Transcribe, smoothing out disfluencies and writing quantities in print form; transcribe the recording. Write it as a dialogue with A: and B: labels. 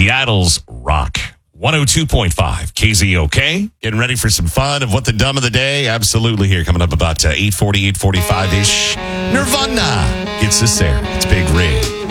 A: Seattle's Rock. 102.5 KZOK. Getting ready for some fun of what the dumb of the day. Absolutely here. Coming up about 8:40, 8:45-ish. Nirvana gets us there. It's Big Rig.